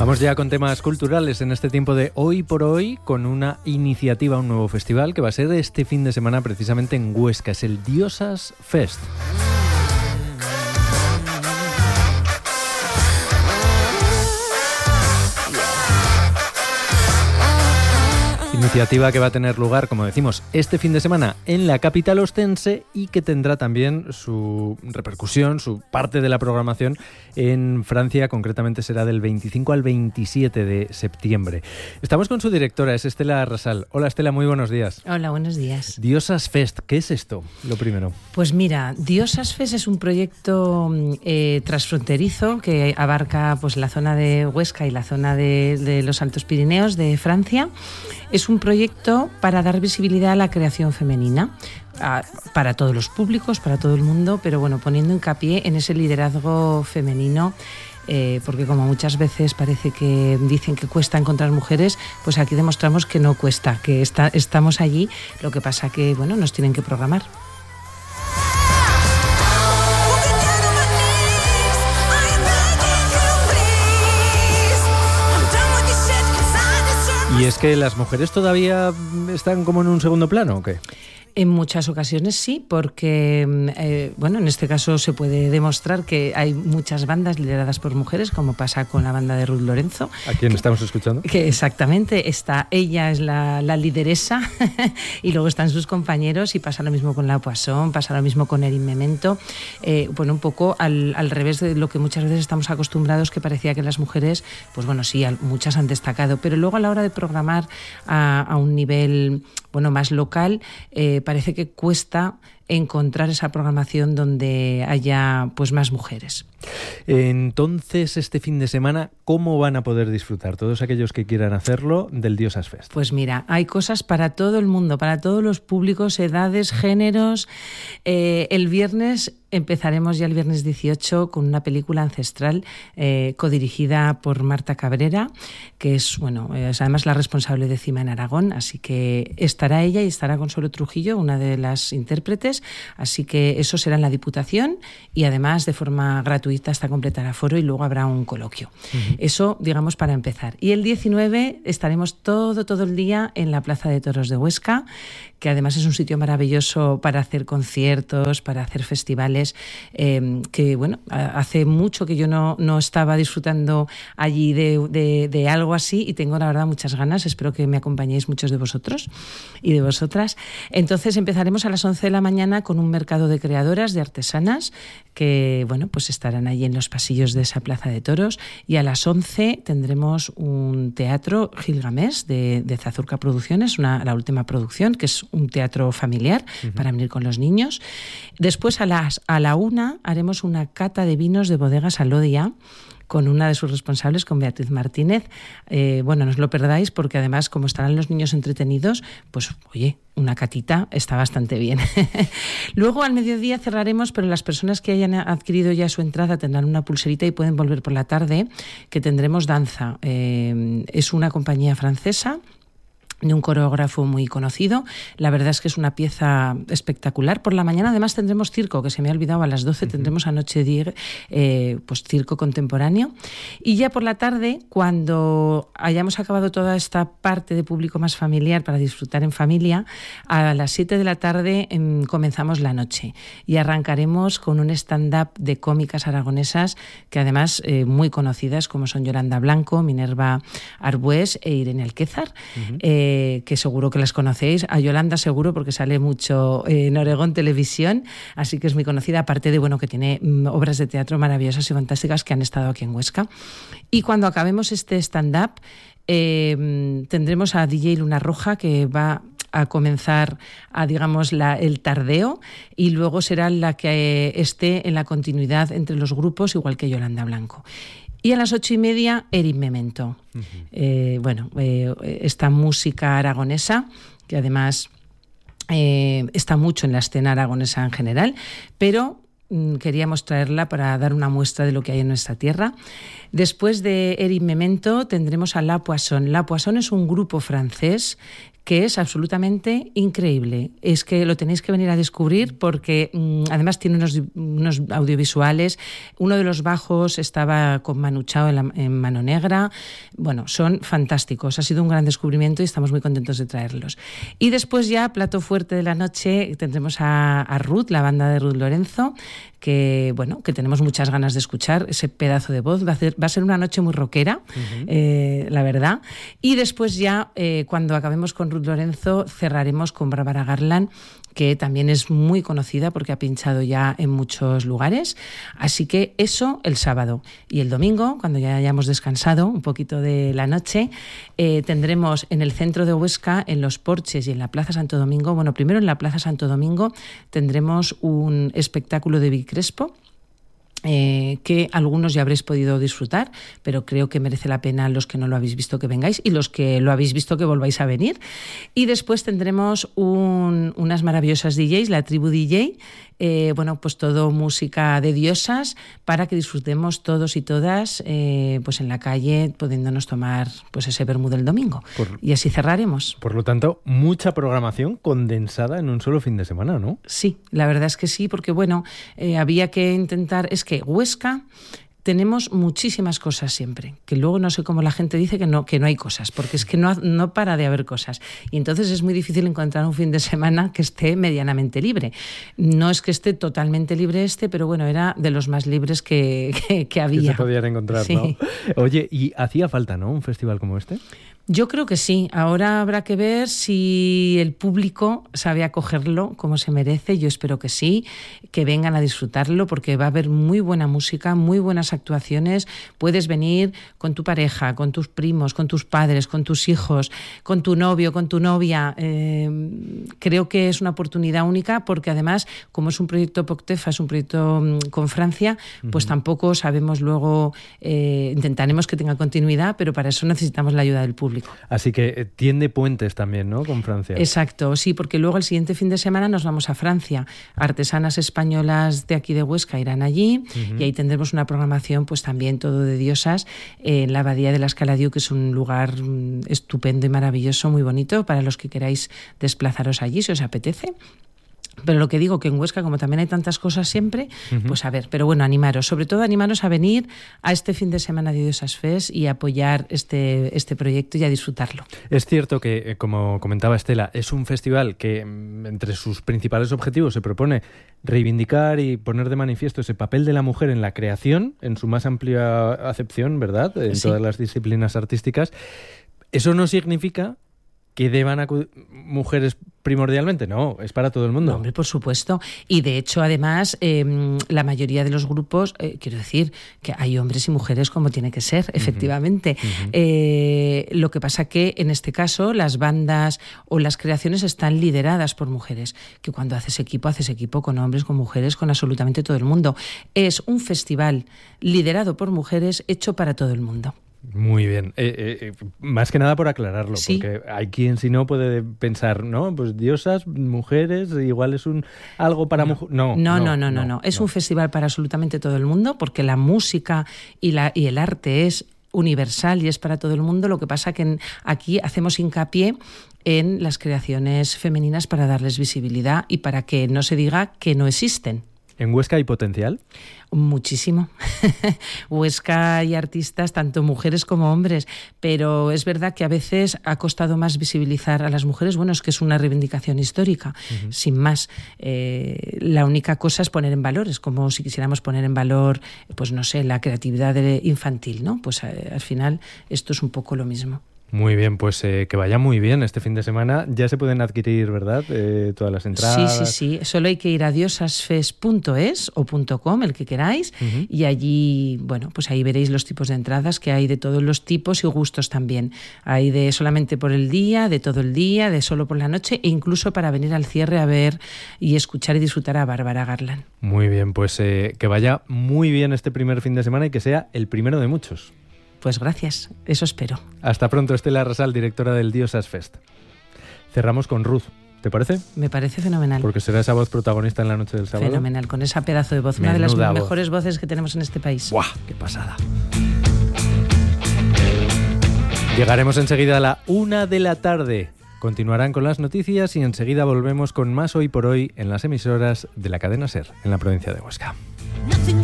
Vamos ya con temas culturales en este tiempo de Hoy por Hoy, con una iniciativa, un nuevo festival que va a ser este fin de semana precisamente en Huesca. Es el Diosas Fest. Iniciativa que va a tener lugar, como decimos, este fin de semana en la capital ostense y que tendrá también su repercusión, su parte de la programación en Francia. Concretamente será del 25 al 27 de septiembre. Estamos con su directora, es Estela Arrasal. Hola Estela, muy buenos días. Hola, buenos días. Diosas Fest, ¿qué es esto? Lo primero. Pues mira, Diosas Fest es un proyecto transfronterizo que abarca pues la zona de Huesca y la zona de los Altos Pirineos de Francia. Es un proyecto para dar visibilidad a la creación femenina, para todos los públicos, para todo el mundo, pero bueno, poniendo hincapié en ese liderazgo femenino, porque como muchas veces parece que dicen que cuesta encontrar mujeres, pues aquí demostramos que no cuesta, que estamos allí, lo que pasa que bueno, nos tienen que programar. ¿Y es que las mujeres todavía están como en un segundo plano o qué? En muchas ocasiones sí, porque bueno, en este caso se puede demostrar que hay muchas bandas lideradas por mujeres, como pasa con la banda de Ruth Lorenzo. ¿A quién estamos escuchando? Que exactamente, ella es la lideresa y luego están sus compañeros, y pasa lo mismo con La Poisson, pasa lo mismo con Erin Memento. Bueno, un poco al revés de lo que muchas veces estamos acostumbrados, que parecía que las mujeres, pues bueno, sí, muchas han destacado, pero luego a la hora de programar a un nivel bueno, más local, parece que cuesta encontrar esa programación donde haya pues más mujeres. Entonces, este fin de semana, ¿cómo van a poder disfrutar todos aquellos que quieran hacerlo del Diosas Fest? Pues mira, hay cosas para todo el mundo, para todos los públicos, edades, géneros. El viernes empezaremos ya el viernes 18 con una película ancestral codirigida por Marta Cabrera, que es, bueno, es además la responsable de CIMA en Aragón, así que estará ella y estará Consuelo Trujillo, una de las intérpretes, así que eso será en la Diputación y además de forma gratuita hasta completar aforo, y luego habrá un coloquio. Uh-huh. Eso, digamos, para empezar. Y el 19 estaremos todo el día en la Plaza de Toros de Huesca, que además es un sitio maravilloso para hacer conciertos, para hacer festivales, que bueno, hace mucho que yo no estaba disfrutando allí de algo así, y tengo la verdad muchas ganas. Espero que me acompañéis muchos de vosotros y de vosotras. Entonces empezaremos a las 11 de la mañana con un mercado de creadoras, de artesanas, que bueno, pues estarán allí en los pasillos de esa Plaza de Toros, y a las 11 tendremos un teatro Gilgamesh de Zazurca Producciones, la última producción, que es un teatro familiar para venir con los niños. Después a la 1 haremos una cata de vinos de Bodegas Alodia con una de sus responsables, con Beatriz Martínez. Bueno, no os lo perdáis, porque además, como estarán los niños entretenidos, pues oye, una catita está bastante bien. Luego al mediodía cerraremos, pero las personas que hayan adquirido ya su entrada tendrán una pulserita y pueden volver por la tarde, que tendremos danza. Es una compañía francesa de un coreógrafo muy conocido. La verdad es que es una pieza espectacular. Por la mañana además tendremos circo, que se me ha olvidado, a las 12 tendremos Anoche Dir, pues circo contemporáneo. Y ya por la tarde, cuando hayamos acabado toda esta parte de público más familiar para disfrutar en familia, a las 7 de la tarde comenzamos la noche y arrancaremos con un stand-up de cómicas aragonesas que además muy conocidas, como son Yolanda Blanco, Minerva Arbués e Irene Alquézar. Que seguro que las conocéis. A Yolanda seguro, porque sale mucho en Oregón Televisión, así que es muy conocida, aparte de bueno, que tiene obras de teatro maravillosas y fantásticas que han estado aquí en Huesca. Y cuando acabemos este stand-up, tendremos a DJ Luna Roja, que va a comenzar digamos, el tardeo, y luego será la que esté en la continuidad entre los grupos, igual que Yolanda Blanco. Y a las 8:30, Erin Memento. Uh-huh. Esta música aragonesa, que además está mucho en la escena aragonesa en general, pero queríamos traerla para dar una muestra de lo que hay en nuestra tierra. Después de Erin Memento tendremos a La Poisson. La Poisson es un grupo francés que es absolutamente increíble. Es que lo tenéis que venir a descubrir porque además tiene unos audiovisuales. Uno de los bajos estaba con Manu Chao en Mano Negra. Bueno, son fantásticos. Ha sido un gran descubrimiento y estamos muy contentos de traerlos. Y después ya, plato fuerte de la noche, tendremos a Ruth, la banda de Ruth Lorenzo, que tenemos muchas ganas de escuchar ese pedazo de voz. Va a ser una noche muy rockera, la verdad. Y después ya, cuando acabemos con Ruth Lorenzo, cerraremos con Bárbara Garland, que también es muy conocida porque ha pinchado ya en muchos lugares. Así que eso el sábado. Y el domingo, cuando ya hayamos descansado un poquito de la noche, tendremos en el centro de Huesca, en Los Porches y en la Plaza Santo Domingo, bueno, primero en la Plaza Santo Domingo tendremos un espectáculo de Vic Crespo, que algunos ya habréis podido disfrutar, pero creo que merece la pena los que no lo habéis visto que vengáis y los que lo habéis visto que volváis a venir. Y después tendremos unas maravillosas DJs, la Tribu DJ, pues todo música de diosas para que disfrutemos todos y todas pues en la calle, pudiéndonos tomar pues ese vermú del domingo. Y así cerraremos. Por lo tanto, mucha programación condensada en un solo fin de semana, ¿no? Sí, la verdad es que sí, porque había que intentar, es que Huesca tenemos muchísimas cosas siempre, que luego no sé cómo la gente dice que no hay cosas, porque es que no para de haber cosas. Y entonces es muy difícil encontrar un fin de semana que esté medianamente libre. No es que esté totalmente libre pero bueno, era de los más libres que había. Que se podían encontrar, sí. ¿No? Oye, ¿y hacía falta, no, un festival como este? Yo creo que sí. Ahora habrá que ver si el público sabe acogerlo como se merece. Yo espero que sí, que vengan a disfrutarlo porque va a haber muy buena música, muy buenas actuaciones. Puedes venir con tu pareja, con tus primos, con tus padres, con tus hijos, con tu novio, con tu novia. Creo que es una oportunidad única porque además, como es un proyecto POCTEFA, es un proyecto con Francia, pues tampoco sabemos luego, intentaremos que tenga continuidad, pero para eso necesitamos la ayuda del público. Así que tiende puentes también, ¿no?, con Francia. Exacto, sí, porque luego el siguiente fin de semana nos vamos a Francia. Artesanas españolas de aquí de Huesca irán allí y ahí tendremos una programación pues también todo de diosas en la Abadía de la Escaladiu, que es un lugar estupendo y maravilloso, muy bonito para los que queráis desplazaros allí si os apetece. Pero lo que digo, que en Huesca, como también hay tantas cosas siempre, pues a ver, pero bueno, animaros, sobre todo animaros a venir a este fin de semana de Diosas Fest y apoyar este proyecto y a disfrutarlo. Es cierto que, como comentaba Estela, es un festival que entre sus principales objetivos se propone reivindicar y poner de manifiesto ese papel de la mujer en la creación, en su más amplia acepción, ¿verdad?, en todas las disciplinas artísticas. Eso no significa que deban acudir mujeres primordialmente, no, es para todo el mundo. No, hombre, por supuesto. Y de hecho, además, la mayoría de los grupos, quiero decir, que hay hombres y mujeres como tiene que ser, efectivamente. Lo que pasa que, en este caso, las bandas o las creaciones están lideradas por mujeres, que cuando haces equipo con hombres, con mujeres, con absolutamente todo el mundo. Es un festival liderado por mujeres, hecho para todo el mundo. Muy bien. Más que nada por aclararlo, sí. Porque hay quien si no puede pensar, ¿no? Pues diosas, mujeres, igual es algo para mujeres. No. Es un festival para absolutamente todo el mundo, porque la música y el arte es universal y es para todo el mundo. Lo que pasa que aquí hacemos hincapié en las creaciones femeninas para darles visibilidad y para que no se diga que no existen. ¿En Huesca hay potencial? Muchísimo. Huesca hay artistas, tanto mujeres como hombres, pero es verdad que a veces ha costado más visibilizar a las mujeres. Bueno, es que es una reivindicación histórica, sin más. La única cosa es poner en valor, es como si quisiéramos poner en valor, pues no sé, la creatividad infantil, ¿no? Pues al final esto es un poco lo mismo. Muy bien, pues que vaya muy bien este fin de semana. Ya se pueden adquirir, ¿verdad?, todas las entradas. Sí. Solo hay que ir a diosasfest.es o .com, el que queráis, y allí, bueno, pues ahí veréis los tipos de entradas, que hay de todos los tipos y gustos también. Hay de solamente por el día, de todo el día, de solo por la noche, e incluso para venir al cierre a ver y escuchar y disfrutar a Bárbara Garland. Muy bien, pues que vaya muy bien este primer fin de semana y que sea el primero de muchos. Pues gracias, eso espero. Hasta pronto, Estela Arrasal, directora del Diosas Fest. Cerramos con Ruth, ¿te parece? Me parece fenomenal. Porque será esa voz protagonista en la noche del sábado. Fenomenal, con esa pedazo de voz, una de las mejores voces que tenemos en este país. ¡Buah! ¡Qué pasada! Llegaremos enseguida a la 1 de la tarde Continuarán con las noticias y enseguida volvemos con más Hoy por Hoy en las emisoras de la cadena SER, en la provincia de Huesca.